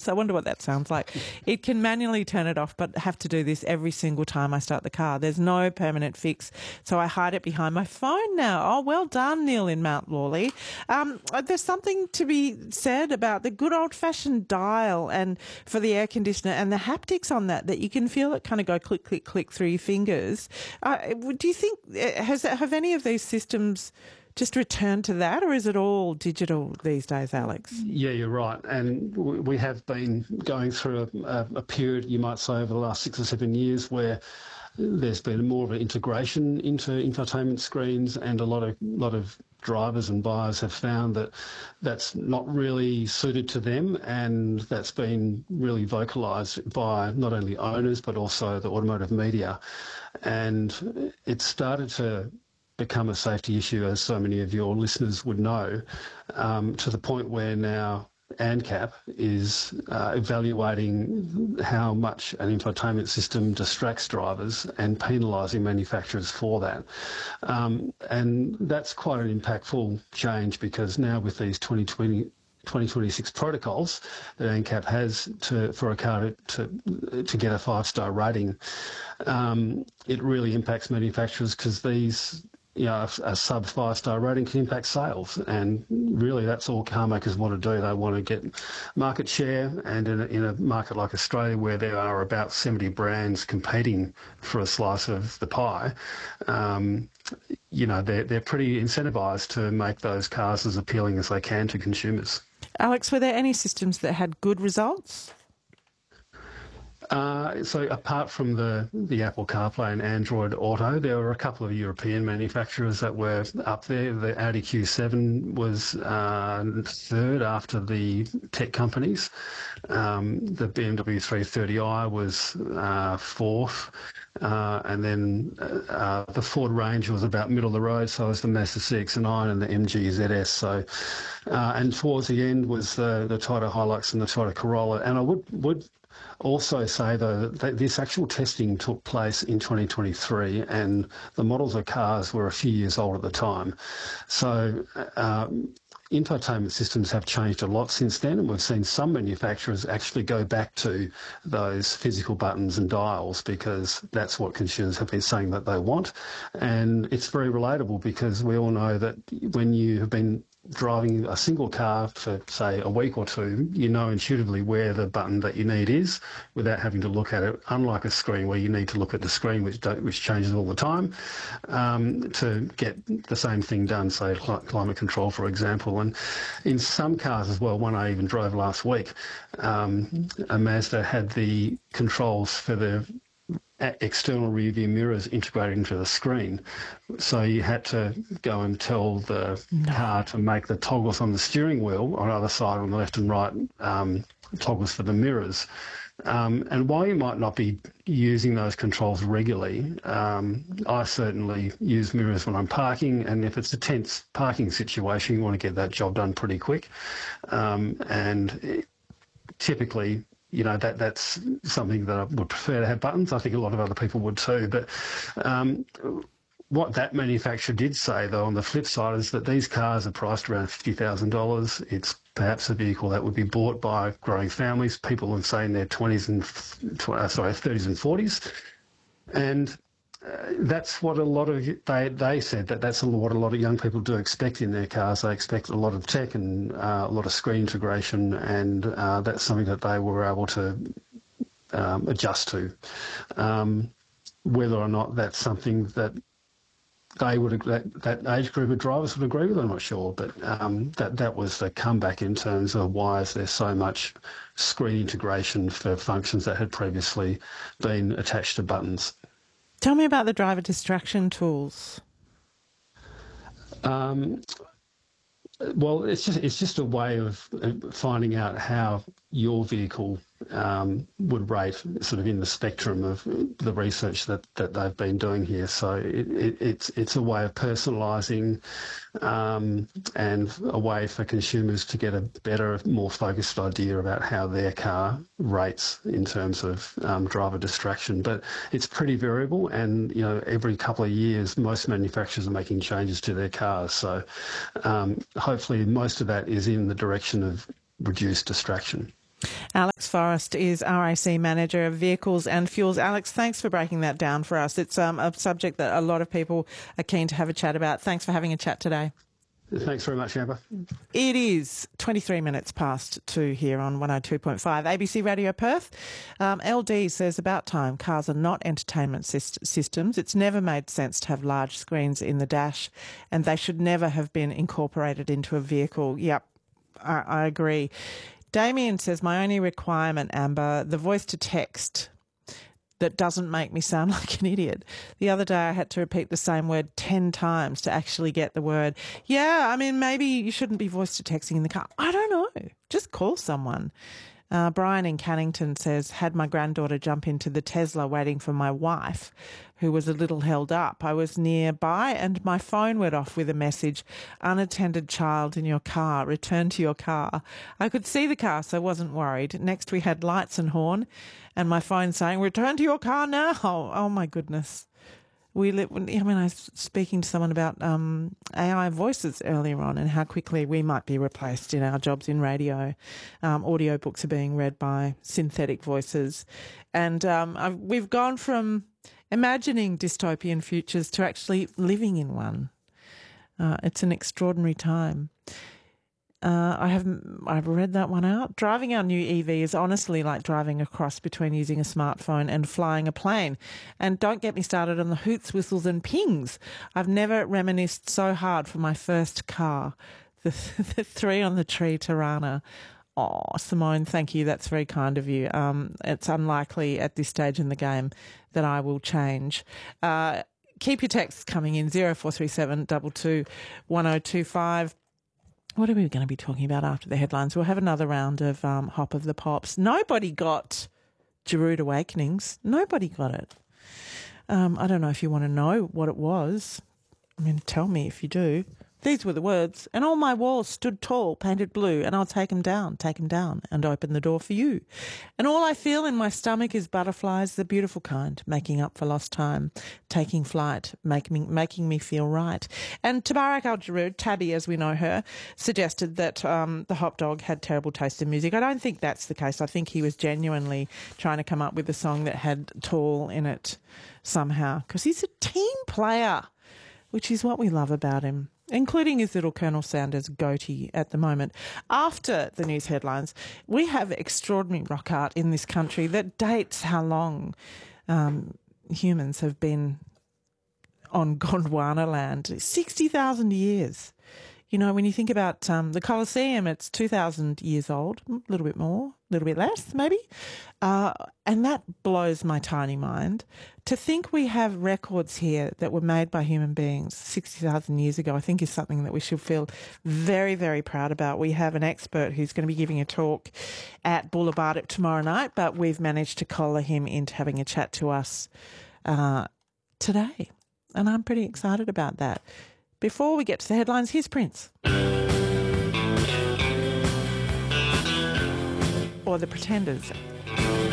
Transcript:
I wonder what that sounds like. It can manually turn it off, but have to do this every single time I start the car. There's no permanent fix, so I hide it behind my phone now. Oh, well done, Neil in Mount Lawley. There's something to be said about the good old-fashioned dial and for the air conditioner and the haptics on that you can feel it kind of go click, click, click through your fingers. Do you think, have any of these systems just return to that, or is it all digital these days, Alex? Yeah, you're right. And we have been going through a period, you might say, over the last 6 or 7 years where there's been more of an integration into infotainment screens, and a lot of drivers and buyers have found that that's not really suited to them, and that's been really vocalised by not only owners but also the automotive media. And it started to become a safety issue, as so many of your listeners would know, to the point where now ANCAP is evaluating how much an infotainment system distracts drivers and penalising manufacturers for that. And that's quite an impactful change, because now with these 2026 protocols that ANCAP has for a car to get a 5-star rating, it really impacts manufacturers, because these, a sub 5-star rating can impact sales, and really that's all car makers want to do. They want to get market share, and in a market like Australia where there are about 70 brands competing for a slice of the pie, they're pretty incentivised to make those cars as appealing as they can to consumers. Alex, were there any systems that had good results? So apart from the Apple CarPlay and Android Auto, there were a couple of European manufacturers that were up there. The Audi Q7 was third after the tech companies. The BMW 330i was fourth. And then the Ford Ranger was about middle of the road, so was the Mazda CX-9 and the MG ZS. So, and towards the end was the Toyota Hilux and the Toyota Corolla. And I would also say, though, that this actual testing took place in 2023, and the models of cars were a few years old at the time. So infotainment systems have changed a lot since then, and we've seen some manufacturers actually go back to those physical buttons and dials, because that's what consumers have been saying that they want. And it's very relatable, because we all know that when you have been driving a single car for, say, a week or two, you know intuitively where the button that you need is without having to look at it, unlike a screen where you need to look at the screen, which changes all the time, to get the same thing done, say climate control, for example. And in some cars as well, one I even drove last week, a Mazda had the controls for the external rear view mirrors integrated into the screen, so you had to go and tell the car to make the toggles on the steering wheel on either side, on the left and right, toggles for the mirrors. And while you might not be using those controls regularly, I certainly use mirrors when I'm parking, and if it's a tense parking situation, you want to get that job done pretty quick. Typically, that's something that I would prefer to have buttons. I think a lot of other people would too. But what that manufacturer did say, though, on the flip side, is that these cars are priced around $50,000. It's perhaps a vehicle that would be bought by growing families, people in, say, in their 30s and 40s. And that's what they said, that's what a lot of young people do expect in their cars. They expect a lot of tech and a lot of screen integration, and that's something that they were able to adjust to. Whether or not that's something that that age group of drivers would agree with, I'm not sure, but that was the comeback in terms of why is there so much screen integration for functions that had previously been attached to buttons. Tell me about the driver distraction tools. Well, it's just a way of finding out how your vehicle would rate, sort of in the spectrum of the research that they've been doing here. So it's a way of personalising and a way for consumers to get a better, more focused idea about how their car rates in terms of driver distraction. But it's pretty variable, and every couple of years most manufacturers are making changes to their cars. So hopefully most of that is in the direction of reduced distraction. Alex Forrest is RAC Manager of Vehicles and Fuels. Alex, thanks for breaking that down for us. It's a subject that a lot of people are keen to have a chat about. Thanks for having a chat today. Thanks very much, Amber. It is 23 minutes past 2 here on 102.5 ABC Radio Perth. LD says, about time. Cars are not entertainment systems. It's never made sense to have large screens in the dash, and they should never have been incorporated into a vehicle. Yep, I agree. Damien says, my only requirement, Amber, the voice to text that doesn't make me sound like an idiot. The other day I had to repeat the same word 10 times to actually get the word. Yeah, I mean, maybe you shouldn't be voice to texting in the car. I don't know. Just call someone. Brian in Cannington says, had my granddaughter jump into the Tesla waiting for my wife, who was a little held up. I was nearby and my phone went off with a message, unattended child in your car, return to your car. I could see the car, so I wasn't worried. Next we had lights and horn and my phone saying, return to your car now. Oh my goodness. I was speaking to someone about AI voices earlier on and how quickly we might be replaced in our jobs in radio. Audiobooks are being read by synthetic voices. And we've gone from imagining dystopian futures to actually living in one. It's an extraordinary time. I've read that one out. Driving our new EV is honestly like driving a cross between using a smartphone and flying a plane. And don't get me started on the hoots, whistles and pings. I've never reminisced so hard for my first car, the 3-on-the-tree Tirana. Oh, Simone, thank you. That's very kind of you. It's unlikely at this stage in the game that I will change. Keep your texts coming in, 0437 22 1025. What are we going to be talking about after the headlines? We'll have another round of Hop of the Pops. Nobody got Giroud Awakenings. Nobody got it. I don't know if you want to know what it was. I mean, tell me if you do. These were the words. And all my walls stood tall, painted blue, and I'll take 'em down, and open the door for you. And all I feel in my stomach is butterflies, the beautiful kind, making up for lost time, taking flight, making me feel right. And Tabarak Al-Giroud, Tabby as we know her, suggested that the hot dog had terrible taste in music. I don't think that's the case. I think he was genuinely trying to come up with a song that had tall in it somehow, because he's a team player, which is what we love about him, including his little Colonel Sanders goatee at the moment. After the news headlines, we have extraordinary rock art in this country that dates how long humans have been on Gondwana land. 60,000 years. You know, when you think about the Colosseum, it's 2,000 years old, a little bit more, a little bit less maybe. And that blows my tiny mind. To think we have records here that were made by human beings 60,000 years ago, I think is something that we should feel very, very proud about. We have an expert who's going to be giving a talk at Boulevard tomorrow night, but we've managed to collar him into having a chat to us today. And I'm pretty excited about that. Before we get to the headlines, here's Prince. Or the Pretenders.